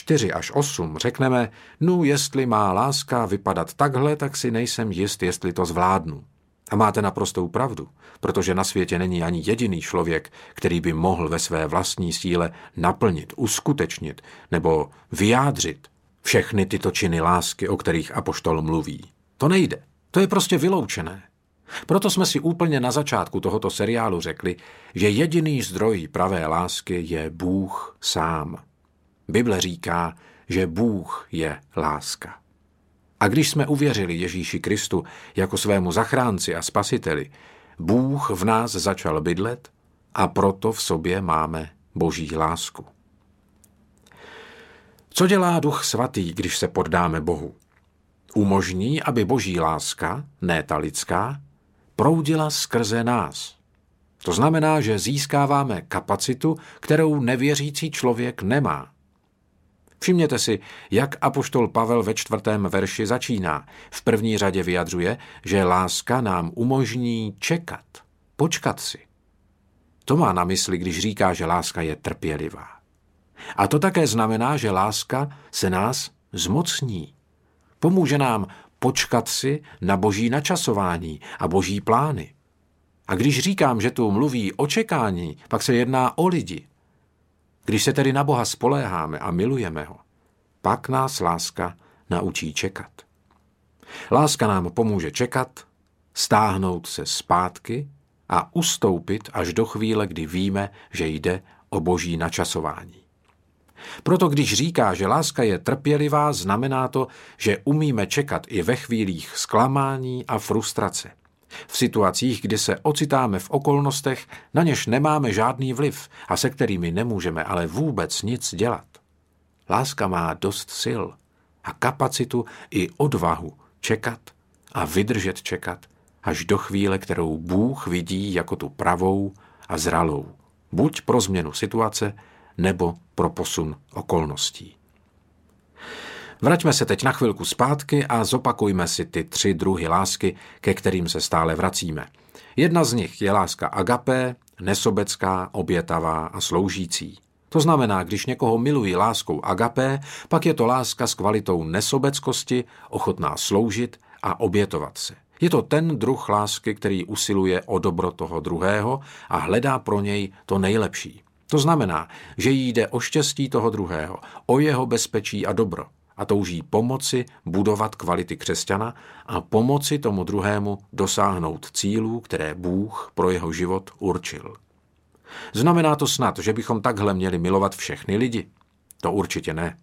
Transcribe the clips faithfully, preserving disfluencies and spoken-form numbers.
čtyři až osm řekneme, no jestli má láska vypadat takhle, tak si nejsem jist, jestli to zvládnu. A máte naprostou pravdu, protože na světě není ani jediný člověk, který by mohl ve své vlastní síle naplnit, uskutečnit nebo vyjádřit všechny tyto činy lásky, o kterých apoštol mluví. To nejde. To je prostě vyloučené. Proto jsme si úplně na začátku tohoto seriálu řekli, že jediný zdroj pravé lásky je Bůh sám. Bible říká, že Bůh je láska. A když jsme uvěřili Ježíši Kristu jako svému zachránci a spasiteli, Bůh v nás začal bydlet a proto v sobě máme Boží lásku. Co dělá Duch Svatý, když se poddáme Bohu? Umožní, aby Boží láska, ne ta lidská, proudila skrze nás. To znamená, že získáváme kapacitu, kterou nevěřící člověk nemá. Všimněte si, jak apoštol Pavel ve čtvrtém verši začíná. V první řadě vyjadřuje, že láska nám umožní čekat, počkat si. To má na mysli, když říká, že láska je trpělivá. A to také znamená, že láska se nás zmocní. Pomůže nám počkat si na Boží načasování a Boží plány. A když říkám, že tu mluví o čekání, pak se jedná o lidi. Když se tedy na Boha spoléháme a milujeme ho, pak nás láska naučí čekat. Láska nám pomůže čekat, stáhnout se zpátky a ustoupit až do chvíle, kdy víme, že jde o Boží načasování. Proto když říká, že láska je trpělivá, znamená to, že umíme čekat i ve chvílích zklamání a frustrace. V situacích, kdy se ocitáme v okolnostech, na něž nemáme žádný vliv a se kterými nemůžeme ale vůbec nic dělat. Láska má dost sil a kapacitu i odvahu čekat a vydržet čekat až do chvíle, kterou Bůh vidí jako tu pravou a zralou. Buď pro změnu situace, nebo pro posun okolností. Vraťme se teď na chvilku zpátky a zopakujme si ty tři druhy lásky, ke kterým se stále vracíme. Jedna z nich je láska agapé, nesobecká, obětavá a sloužící. To znamená, když někoho miluji láskou agapé, pak je to láska s kvalitou nesobeckosti, ochotná sloužit a obětovat se. Je to ten druh lásky, který usiluje o dobro toho druhého a hledá pro něj to nejlepší. To znamená, že jí jde o štěstí toho druhého, o jeho bezpečí a dobro a touží pomoci budovat kvality křesťana a pomoci tomu druhému dosáhnout cílů, které Bůh pro jeho život určil. Znamená to snad, že bychom takhle měli milovat všechny lidi? To určitě ne.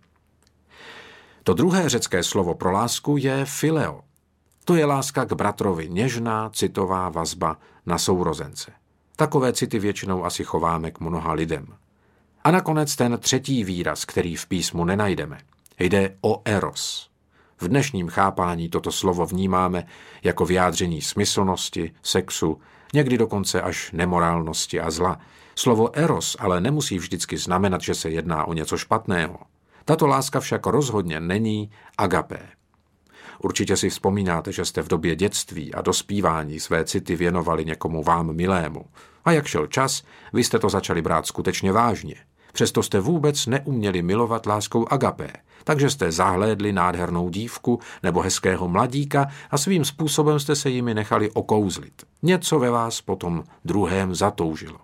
To druhé řecké slovo pro lásku je fileo. To je láska k bratrovi, něžná, citová vazba na sourozence. Takové city většinou asi chováme k mnoha lidem. A nakonec ten třetí výraz, který v písmu nenajdeme. Jde o eros. V dnešním chápání toto slovo vnímáme jako vyjádření smyslnosti, sexu, někdy dokonce až nemorálnosti a zla. Slovo eros ale nemusí vždycky znamenat, že se jedná o něco špatného. Tato láska však rozhodně není agapé. Určitě si vzpomínáte, že jste v době dětství a dospívání své city věnovali někomu vám milému. A jak šel čas, vy jste to začali brát skutečně vážně. Přesto jste vůbec neuměli milovat láskou agapé, takže jste zahlédli nádhernou dívku nebo hezkého mladíka a svým způsobem jste se jimi nechali okouzlit. Něco ve vás potom druhém zatoužilo.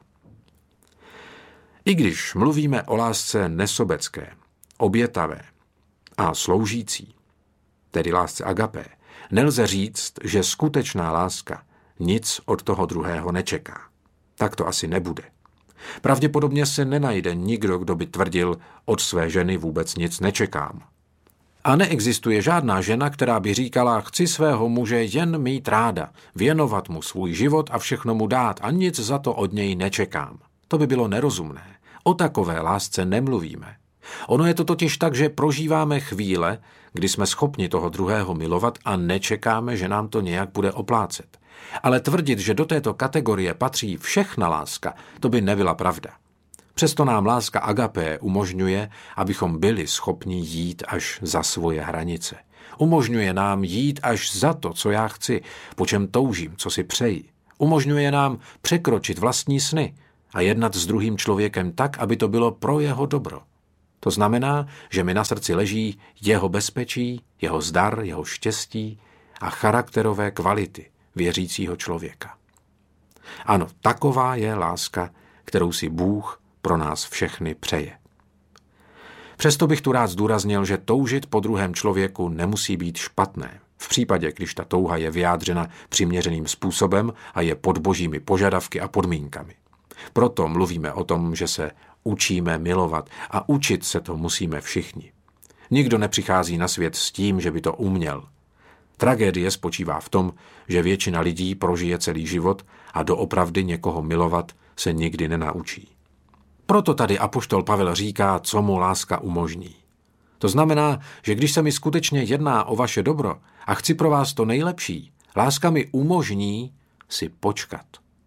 I když mluvíme o lásce nesobecké, obětavé a sloužící, tedy lásce agapé, nelze říct, že skutečná láska nic od toho druhého nečeká. Tak to asi nebude. Pravděpodobně se nenajde nikdo, kdo by tvrdil, od své ženy vůbec nic nečekám. A neexistuje žádná žena, která by říkala, chci svého muže jen mít ráda, věnovat mu svůj život a všechno mu dát a nic za to od něj nečekám. To by bylo nerozumné. O takové lásce nemluvíme. Ono je to totiž tak, že prožíváme chvíle, kdy jsme schopni toho druhého milovat a nečekáme, že nám to nějak bude oplácet. Ale tvrdit, že do této kategorie patří všechna láska, to by nebyla pravda. Přesto nám láska agapé umožňuje, abychom byli schopni jít až za svoje hranice. Umožňuje nám jít až za to, co já chci, po čem toužím, co si přeji. Umožňuje nám překročit vlastní sny a jednat s druhým člověkem tak, aby to bylo pro jeho dobro. To znamená, že mi na srdci leží jeho bezpečí, jeho zdar, jeho štěstí a charakterové kvality věřícího člověka. Ano, taková je láska, kterou si Bůh pro nás všechny přeje. Přesto bych tu rád zdůraznil, že toužit po druhém člověku nemusí být špatné. V případě, když ta touha je vyjádřena přiměřeným způsobem a je pod božími požadavky a podmínkami. Proto mluvíme o tom, že se učíme milovat a učit se to musíme všichni. Nikdo nepřichází na svět s tím, že by to uměl. Tragédie spočívá v tom, že většina lidí prožije celý život a doopravdy někoho milovat se nikdy nenaučí. Proto tady apoštol Pavel říká, co mu láska umožní. To znamená, že když se mi skutečně jedná o vaše dobro a chci pro vás to nejlepší, láska mi umožní si počkat.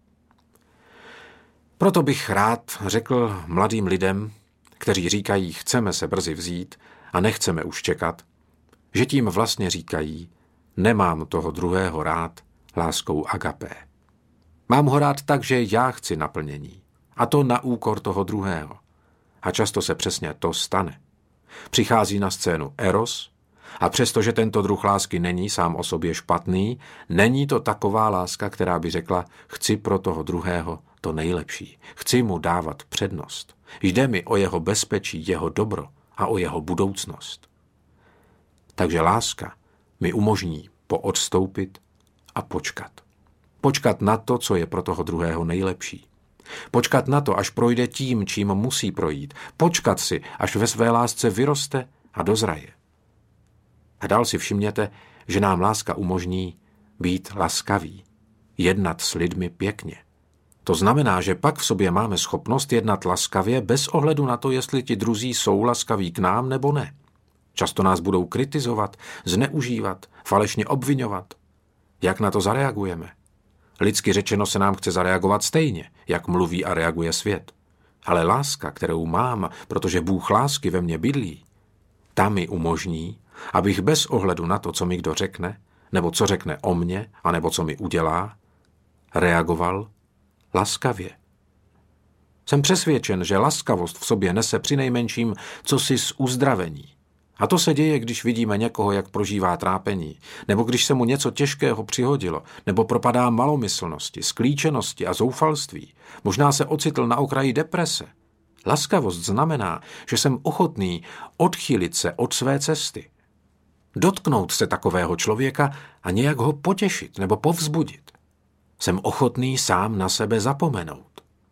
Proto bych rád řekl mladým lidem, kteří říkají, chceme se brzy vzít a nechceme už čekat, že tím vlastně říkají, nemám toho druhého rád láskou agapé. Mám ho rád tak, že já chci naplnění. A to na úkor toho druhého. A často se přesně to stane. Přichází na scénu eros a přestože tento druh lásky není sám o sobě špatný, není to taková láska, která by řekla, chci pro toho druhého to nejlepší. Chci mu dávat přednost. Jde mi o jeho bezpečí, jeho dobro a o jeho budoucnost. Takže láska mi umožní poodstoupit a počkat. Počkat na to, co je pro toho druhého nejlepší. Počkat na to, až projde tím, čím musí projít. Počkat si, až ve své lásce vyroste a dozraje. A dál si všimněte, že nám láska umožní být laskaví, jednat s lidmi pěkně. To znamená, že pak v sobě máme schopnost jednat laskavě bez ohledu na to, jestli ti druzí jsou laskaví k nám nebo ne. Často nás budou kritizovat, zneužívat, falešně obviňovat. Jak na to zareagujeme? Lidsky řečeno se nám chce zareagovat stejně, jak mluví a reaguje svět. Ale láska, kterou mám, protože Bůh lásky ve mně bydlí, ta mi umožní, abych bez ohledu na to, co mi kdo řekne, nebo co řekne o mně, anebo co mi udělá, reagoval laskavě. Jsem přesvědčen, že laskavost v sobě nese přinejmenším cosi z uzdravení. A to se děje, když vidíme někoho, jak prožívá trápení, nebo když se mu něco těžkého přihodilo, nebo propadá malomyslnosti, sklíčenosti a zoufalství. Možná se ocitl na okraji deprese. Laskavost znamená, že jsem ochotný odchylit se od své cesty. Dotknout se takového člověka a nějak ho potěšit nebo povzbudit. Jsem ochotný sám na sebe zapomenout.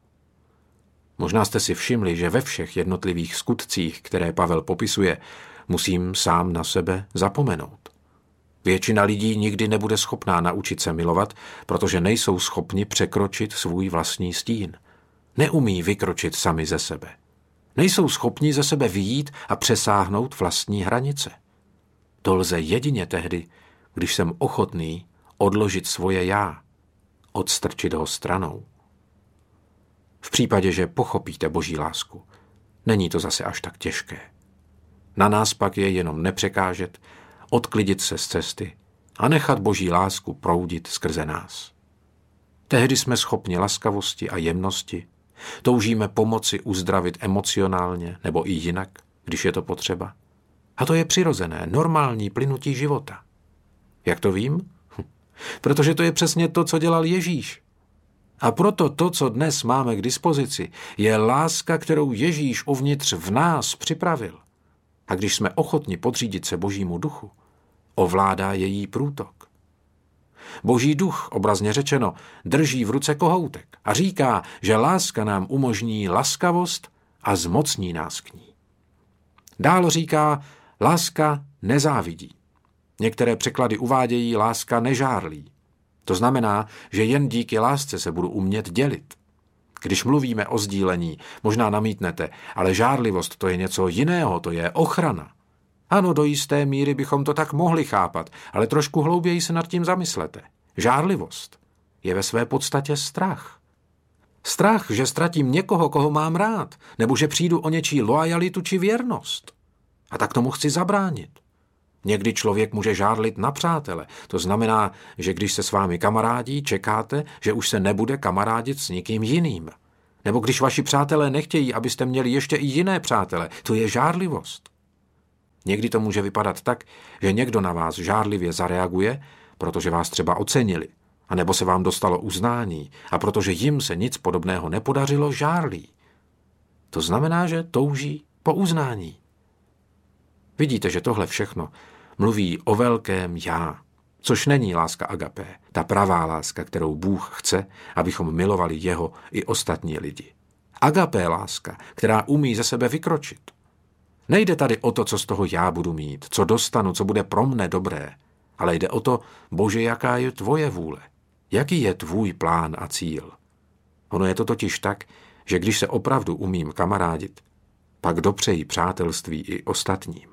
Možná jste si všimli, že ve všech jednotlivých skutcích, které Pavel popisuje, musím sám na sebe zapomenout. Většina lidí nikdy nebude schopná naučit se milovat, protože nejsou schopni překročit svůj vlastní stín. Neumí vykročit sami ze sebe. Nejsou schopni ze sebe vyjít a přesáhnout vlastní hranice. To lze jedině tehdy, když jsem ochotný odložit svoje já, odstrčit ho stranou. V případě, že pochopíte Boží lásku, není to zase až tak těžké. Na nás pak je jenom nepřekážet, odklidit se z cesty a nechat Boží lásku proudit skrze nás. Tehdy jsme schopni laskavosti a jemnosti, toužíme pomoci uzdravit emocionálně nebo i jinak, když je to potřeba. A to je přirozené, normální plynutí života. Jak to vím? Hm. Protože to je přesně to, co dělal Ježíš. A proto to, co dnes máme k dispozici, je láska, kterou Ježíš uvnitř v nás připravil. A když jsme ochotni podřídit se Božímu duchu, ovládá její průtok. Boží duch, obrazně řečeno, drží v ruce kohoutek a říká, že láska nám umožní laskavost a zmocní nás k ní. Dál říká, láska nezávidí. Některé překlady uvádějí láska nežárlí. To znamená, že jen díky lásce se budu umět dělit. Když mluvíme o sdílení, možná namítnete, ale žárlivost to je něco jiného, to je ochrana. Ano, do jisté míry bychom to tak mohli chápat, ale trošku hlouběji se nad tím zamyslete. Žárlivost je ve své podstatě strach. Strach, že ztratím někoho, koho mám rád, nebo že přijdu o něčí loajalitu či věrnost. A tak tomu chci zabránit. Někdy člověk může žárlit na přátele. To znamená, že když se s vámi kamarádí, čekáte, že už se nebude kamarádit s nikým jiným. Nebo když vaši přátelé nechtějí, abyste měli ještě i jiné přátele, to je žárlivost. Někdy to může vypadat tak, že někdo na vás žárlivě zareaguje, protože vás třeba ocenili, anebo se vám dostalo uznání a protože jim se nic podobného nepodařilo, žárlí. To znamená, že touží po uznání. Vidíte, že tohle všechno mluví o velkém já, což není láska agapé, ta pravá láska, kterou Bůh chce, abychom milovali jeho i ostatní lidi. Agapé láska, která umí ze sebe vykročit. Nejde tady o to, co z toho já budu mít, co dostanu, co bude pro mne dobré, ale jde o to, Bože, jaká je tvoje vůle, jaký je tvůj plán a cíl. Ono je to totiž tak, že když se opravdu umím kamarádit, pak dopřeji přátelství i ostatním.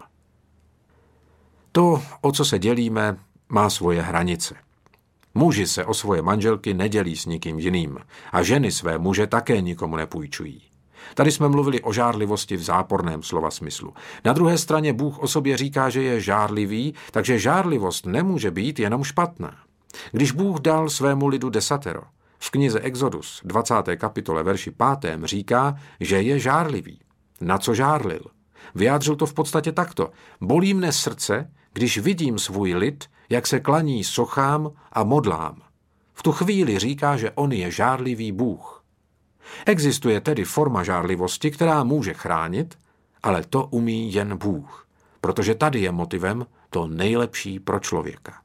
To, o co se dělíme, má svoje hranice. Muži se o svoje manželky nedělí s nikým jiným a ženy své muže také nikomu nepůjčují. Tady jsme mluvili o žárlivosti v záporném slova smyslu. Na druhé straně Bůh o sobě říká, že je žárlivý, takže žárlivost nemůže být jenom špatná. Když Bůh dal svému lidu desatero, v knize Exodus dvacáté kapitole verši pátém říká, že je žárlivý. Na co žárlil? Vyjádřil to v podstatě takto. Bolí mne srdce, když vidím svůj lid, jak se klaní sochám a modlám. V tu chvíli říká, že on je žárlivý Bůh. Existuje tedy forma žárlivosti, která může chránit, ale to umí jen Bůh, protože tady je motivem to nejlepší pro člověka.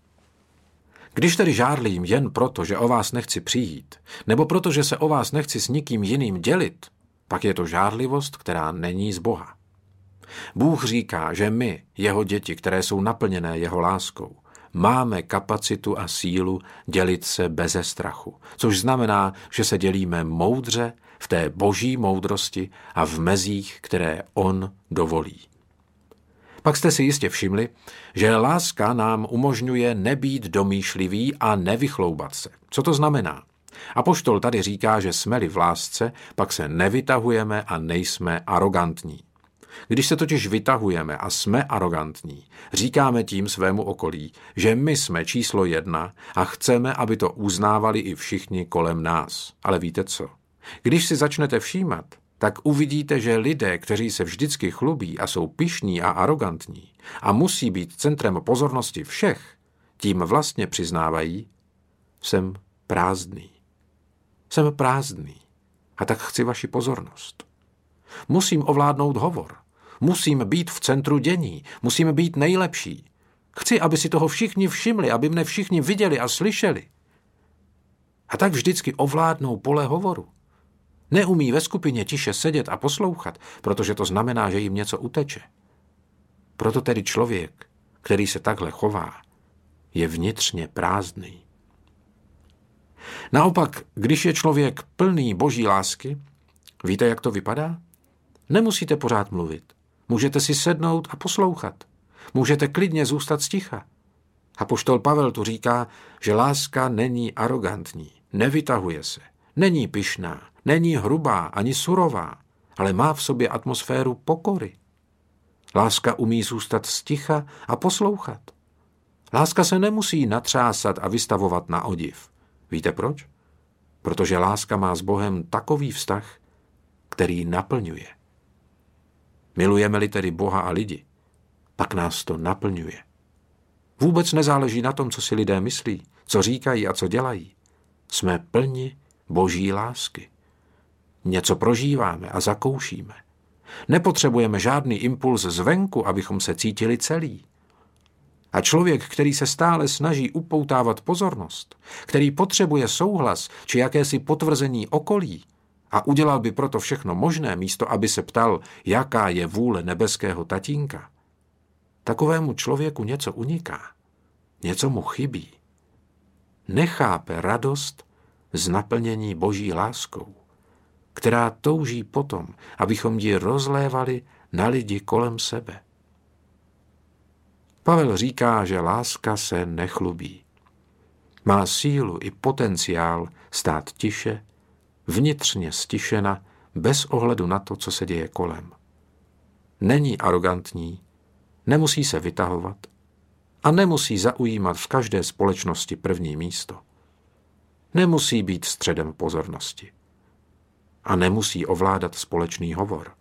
Když tedy žárlím jen proto, že o vás nechci přijít, nebo proto, že se o vás nechci s nikým jiným dělit, pak je to žárlivost, která není z Boha. Bůh říká, že my, jeho děti, které jsou naplněné jeho láskou, máme kapacitu a sílu dělit se beze strachu, což znamená, že se dělíme moudře v té boží moudrosti a v mezích, které on dovolí. Pak jste si jistě všimli, že láska nám umožňuje nebýt domýšlivý a nevychloubat se. Co to znamená? Apoštol tady říká, že jsme-li v lásce, pak se nevytahujeme a nejsme arogantní. Když se totiž vytahujeme a jsme arogantní, říkáme tím svému okolí, že my jsme číslo jedna a chceme, aby to uznávali i všichni kolem nás. Ale víte co? Když si začnete všímat, tak uvidíte, že lidé, kteří se vždycky chlubí a jsou pyšní a arogantní a musí být centrem pozornosti všech, tím vlastně přiznávají, jsem prázdný. Jsem prázdný a tak chci vaši pozornost. Musím ovládnout hovor. Musím být v centru dění. Musím být nejlepší. Chci, aby si toho všichni všimli, aby mne všichni viděli a slyšeli. A tak vždycky ovládnou pole hovoru. Neumí ve skupině tiše sedět a poslouchat, protože to znamená, že jim něco uteče. Proto tedy člověk, který se takhle chová, je vnitřně prázdný. Naopak, když je člověk plný boží lásky, víte, jak to vypadá? Nemusíte pořád mluvit. Můžete si sednout a poslouchat. Můžete klidně zůstat sticha. Apoštol Pavel tu říká, že láska není arogantní, nevytahuje se, není pyšná, není hrubá ani surová, ale má v sobě atmosféru pokory. Láska umí zůstat sticha a poslouchat. Láska se nemusí natřásat a vystavovat na odiv. Víte proč? Protože láska má s Bohem takový vztah, který naplňuje. Milujeme-li tedy Boha a lidi, pak nás to naplňuje. Vůbec nezáleží na tom, co si lidé myslí, co říkají a co dělají. Jsme plni boží lásky. Něco prožíváme a zakoušíme. Nepotřebujeme žádný impuls zvenku, abychom se cítili celí. A člověk, který se stále snaží upoutávat pozornost, který potřebuje souhlas či jakési potvrzení okolí a udělal by proto všechno možné, místo aby se ptal, jaká je vůle nebeského tatínka, takovému člověku něco uniká, něco mu chybí. Nechápe radost z naplnění boží láskou, která touží potom, abychom ji rozlévali na lidi kolem sebe. Pavel říká, že láska se nechlubí. Má sílu i potenciál stát tiše, vnitřně stišena, bez ohledu na to, co se děje kolem. Není arogantní, nemusí se vytahovat a nemusí zaujímat v každé společnosti první místo. Nemusí být středem pozornosti. a nemusí ovládat společný hovor.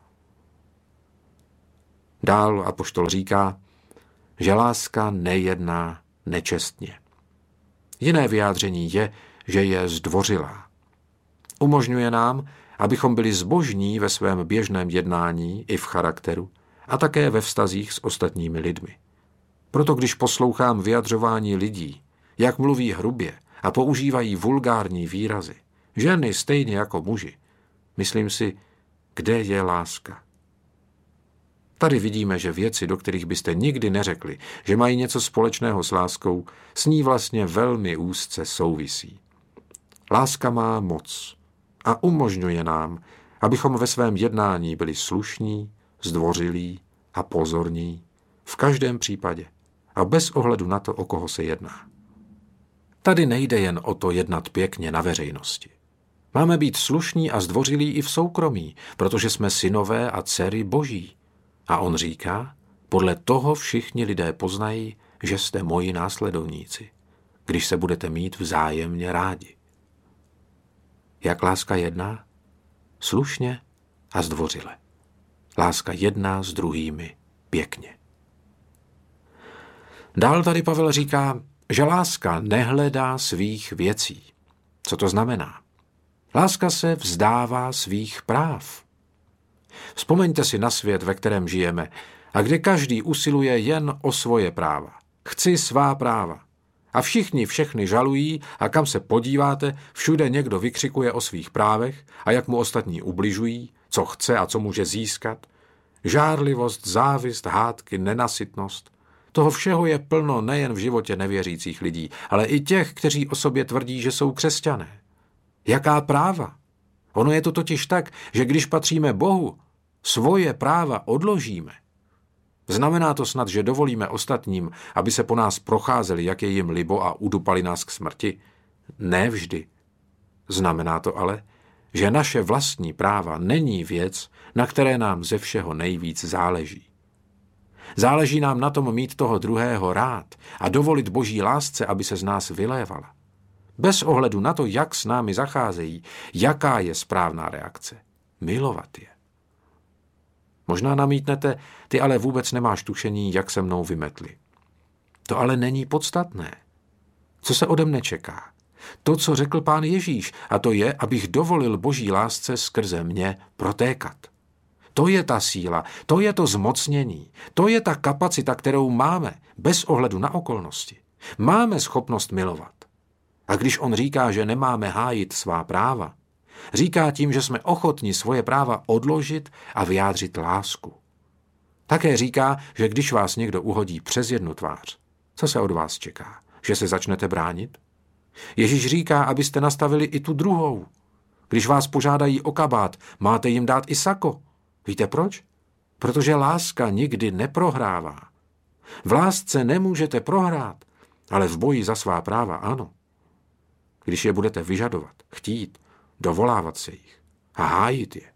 Dál apoštol říká, že láska nejedná nečestně. Jiné vyjádření je, že je zdvořilá. Umožňuje nám, abychom byli zbožní ve svém běžném jednání i v charakteru a také ve vztazích s ostatními lidmi. Proto když poslouchám vyjadřování lidí, jak mluví hrubě a používají vulgární výrazy, ženy stejně jako muži, myslím si, kde je láska? Tady vidíme, že věci, do kterých byste nikdy neřekli, že mají něco společného s láskou, s ní vlastně velmi úzce souvisí. Láska má moc a umožňuje nám, abychom ve svém jednání byli slušní, zdvořilí a pozorní v každém případě a bez ohledu na to, o koho se jedná. Tady nejde jen o to jednat pěkně na veřejnosti. Máme být slušní a zdvořilí i v soukromí, protože jsme synové a dcery Boží. A on říká, podle toho všichni lidé poznají, že jste moji následovníci, když se budete mít vzájemně rádi. Jak láska jedná? Slušně a zdvořile. Láska jedná s druhými pěkně. Dál tady Pavel říká, že láska nehledá svých věcí. Co to znamená? Láska se vzdává svých práv. Vzpomeňte si na svět, ve kterém žijeme a kde každý usiluje jen o svoje práva. Chci svá práva. A všichni všechny žalují a kam se podíváte, všude někdo vykřikuje o svých právech a jak mu ostatní ubližují, co chce a co může získat. Žárlivost, závist, hádky, nenasytnost. Toho všeho je plno nejen v životě nevěřících lidí, ale i těch, kteří o sobě tvrdí, že jsou křesťané. Jaká práva? Ono je to totiž tak, že když patříme Bohu, svoje práva odložíme. Znamená to snad, že dovolíme ostatním, aby se po nás procházeli, jak je jim libo a udupali nás k smrti? Ne vždy. Znamená to ale, že naše vlastní práva není věc, na které nám ze všeho nejvíc záleží. Záleží nám na tom mít toho druhého rád a dovolit Boží lásce, aby se z nás vylévala. Bez ohledu na to, jak s námi zacházejí, jaká je správná reakce. Milovat je. Možná namítnete, ty ale vůbec nemáš tušení, jak se mnou vymetli. To ale není podstatné. Co se ode mne čeká? To, co řekl Pán Ježíš, a to je, abych dovolil Boží lásce skrze mě protékat. To je ta síla, to je to zmocnění, to je ta kapacita, kterou máme, bez ohledu na okolnosti. Máme schopnost milovat. A když on říká, že nemáme hájit svá práva, říká tím, že jsme ochotni svoje práva odložit a vyjádřit lásku. Také říká, že když vás někdo uhodí přes jednu tvář, co se od vás čeká? Že se začnete bránit? Ježíš říká, abyste nastavili i tu druhou. Když vás požádají o kabát, máte jim dát i sako. Víte proč? Protože láska nikdy neprohrává. V lásce nemůžete prohrát, ale v boji za svá práva ano. Když je budete vyžadovat, chtít, dovolávat se jich a hájit je.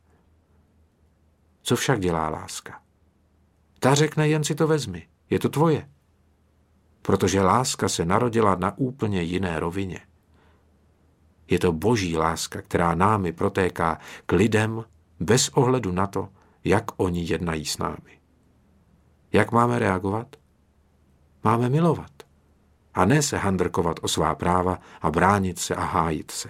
Co však dělá láska? Ta řekne, jen si to vezmi, je to tvoje. Protože láska se narodila na úplně jiné rovině. Je to Boží láska, která námi protéká k lidem bez ohledu na to, jak oni jednají s námi. Jak máme reagovat? Máme milovat. A ne se handrkovat o svá práva a bránit se a hájit se.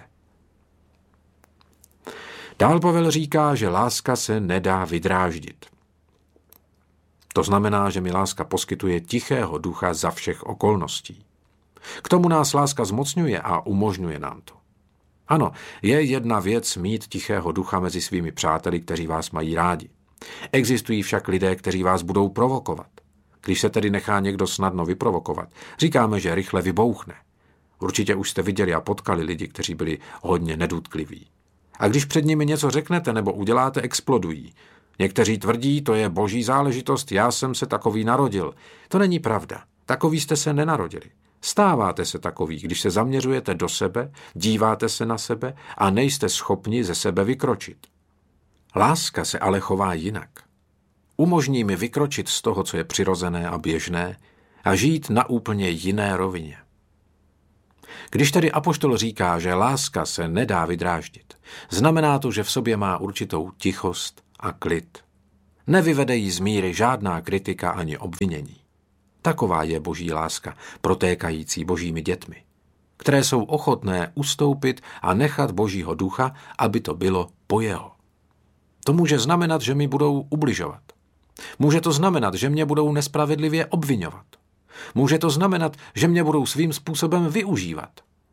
Dál Pavel říká, že láska se nedá vydráždit. To znamená, že mi láska poskytuje tichého ducha za všech okolností. K tomu nás láska zmocňuje a umožňuje nám to. Ano, je jedna věc mít tichého ducha mezi svými přáteli, kteří vás mají rádi. Existují však lidé, kteří vás budou provokovat. Když se tedy nechá někdo snadno vyprovokovat, říkáme, že rychle vybouchne. Určitě už jste viděli a potkali lidi, kteří byli hodně nedůtliví. A když před nimi něco řeknete nebo uděláte, explodují. Někteří tvrdí, to je boží záležitost, já jsem se takový narodil. To není pravda. Takový jste se nenarodili. Stáváte se takový, když se zaměřujete do sebe, díváte se na sebe a nejste schopni ze sebe vykročit. Láska se ale chová jinak. Umožní mi vykročit z toho, co je přirozené a běžné, a žít na úplně jiné rovině. Když tedy apoštol říká, že láska se nedá vydráždit, znamená to, že v sobě má určitou tichost a klid. Nevyvede jí z míry žádná kritika ani obvinění. Taková je boží láska, protékající božími dětmi, které jsou ochotné ustoupit a nechat božího ducha, aby to bylo po jeho. To může znamenat, že mi budou ubližovat. Může to znamenat, že mě budou nespravedlivě obviňovat. Může to znamenat, že mě budou svým způsobem využívat.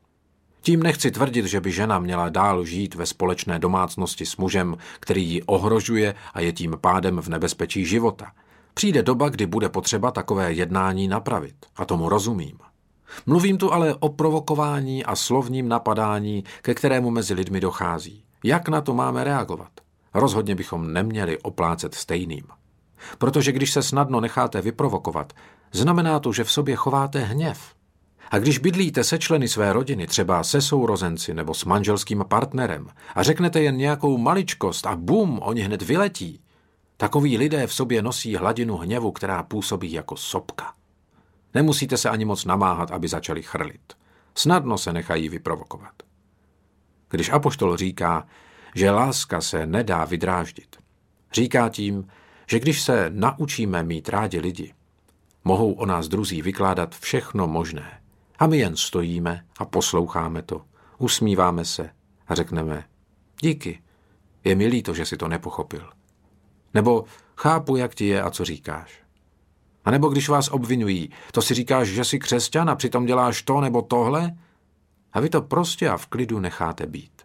Tím nechci tvrdit, že by žena měla dál žít ve společné domácnosti s mužem, který ji ohrožuje a je tím pádem v nebezpečí života. Přijde doba, kdy bude potřeba takové jednání napravit, a tomu rozumím. Mluvím tu ale o provokování a slovním napadání, ke kterému mezi lidmi dochází. Jak na to máme reagovat? Rozhodně bychom neměli oplácet stejným. Protože když se snadno necháte vyprovokovat, znamená to, že v sobě chováte hněv. A když bydlíte se členy své rodiny, třeba se sourozenci nebo s manželským partnerem, a řeknete jen nějakou maličkost a bum, oni hned vyletí, takoví lidé v sobě nosí hladinu hněvu, která působí jako sopka. Nemusíte se ani moc namáhat, aby začali chrlit. Snadno se nechají vyprovokovat. Když apoštol říká, že láska se nedá vydráždit, říká tím, že když se naučíme mít rádi lidi, mohou o nás druzí vykládat všechno možné. A my jen stojíme a posloucháme to, usmíváme se a řekneme díky, je mi líto, že si to nepochopil. Nebo chápu, jak ti je a co říkáš. A nebo když vás obvinují, to si říkáš, že jsi křesťan a přitom děláš to nebo tohle a vy to prostě a v klidu necháte být.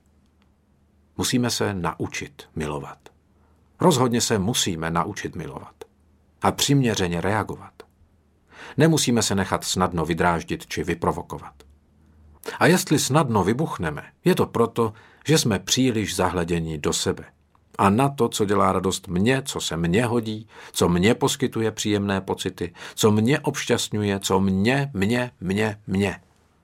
Musíme se naučit milovat. Rozhodně se musíme naučit milovat a přiměřeně reagovat. Nemusíme se nechat snadno vydráždit či vyprovokovat. A jestli snadno vybuchneme, je to proto, že jsme příliš zahleděni do sebe a na to, co dělá radost mně, co se mně hodí, co mně poskytuje příjemné pocity, co mě obšťastňuje, co mě, mě, mě, mě.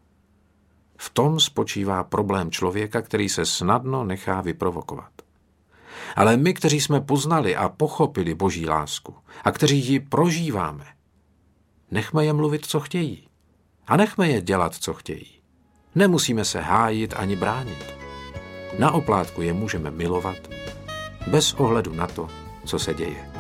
V tom spočívá problém člověka, který se snadno nechá vyprovokovat. Ale my, kteří jsme poznali a pochopili boží lásku a kteří ji prožíváme, nechme je mluvit, co chtějí. A nechme je dělat, co chtějí. Nemusíme se hájit ani bránit. Na oplátku je můžeme milovat bez ohledu na to, co se děje.